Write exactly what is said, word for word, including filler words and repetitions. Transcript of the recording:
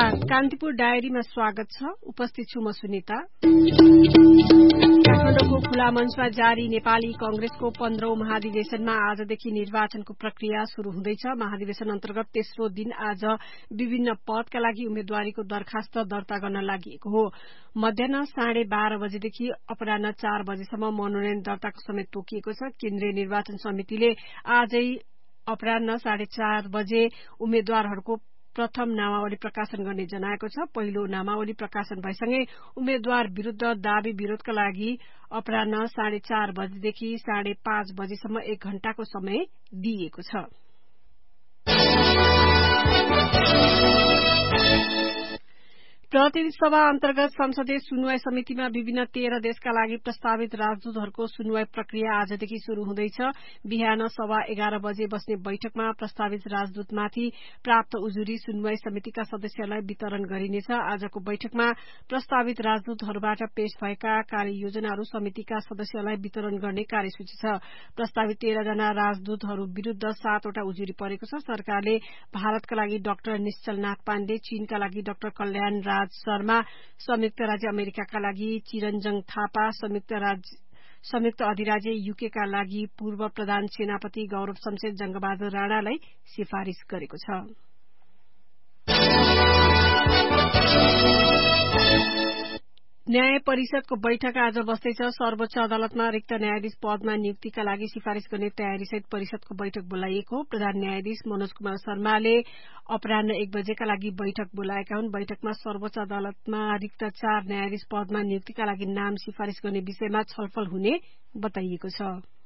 नमस्कार, कान्तिपुर डायरीमा स्वागत छ। उपस्थित छु म सुनिता। काठमाडौँको खुला मञ्चमा जारी नेपाली कंग्रेसको पन्ध्रौं महाधिवेशनमा आजदेखि निर्वाचनको प्रक्रिया शुरू हुँदैछ। महाधिवेशन अन्तर्गत तेस्रो दिन आज विभिन्न पदका लागि उम्मेद्वारीको दरखास्त दर्ता गर्न लागि हो। मध्याह साढे बाह्र बजेदेखि अपराह्न चार बजेसम्म मनोनयन दर्ताको समय तोकिएको छ। केन्द्रीय निर्वाचन समितिले आजै अपराह्न साढे चार बजे उम्मेद्वारहरूको प्रथम नामावली प्रकाशन गर्ने जनाएको छ। पहिलो नामावली प्रकाशन भएसँगै उम्मेद्वार विरूद्ध दावी विरोधका लागि अपराह्न साढे चार बजेदेखि साढे पाँच बजेसम्म एक घण्टाको समय दिइएको छ। प्रतिनिधि सभा अन्तर्गत संसदीय सुनवाई समितिमा विभिन्न तेह्र देशका लागि प्रस्तावित राजदूतहरूको सुनवाई प्रक्रिया आजदेखि शुरू हुँदैछ। बिहान सभा एघार बजे बस्ने बैठकमा प्रस्तावित राजदूतमाथि प्राप्त उजुरी सुनवाई समितिका सदस्यहरूलाई वितरण गरिनेछ। आजको बैठकमा प्रस्तावित राजदूतहरूबाट पेश भएका कार्ययोजनाहरू समितिका सदस्यहरूलाई वितरण गर्ने कार्यसूची छ। प्रस्तावित तेह्र जना राजदूतहरू विरूद्ध सातवटा उजुरी परेको छ। सरकारले भारतका लागि डाक्टर निश्चलनाथ पाण्डे, चीनका लागि डाक्टर कल्याण राज शर्मा, संयुक्त राज्य अमेरिकाका लागि चिरञ्जन थापा, संयुक्त राज्य संयुक्त अधिराज्य यूकेका लागि पूर्व प्रधान सेनापति गौरव शमशेर जंगबहादुर राणालाई सिफारिश गरेको छ। न्याय परिषदको बैठक आज बस्दैछ। सर्वोच्च अदालतमा रिक्त न्यायाधीश पदमा नियुक्तिका लागि सिफारिश गर्ने तयारीसहित परिषदको बैठक बोलाइएको हो। प्रधान न्यायाधीश मनोज कुमार शर्माले अपराह्न एक बजेका लागि बैठक बोलाएका हुन्। बैठकमा सर्वोच्च अदालतमा रिक्त चार न्यायाधीश पदमा नियुक्तिका लागि नाम सिफारिश गर्ने विषयमा छलफल हुने बताइएको छ।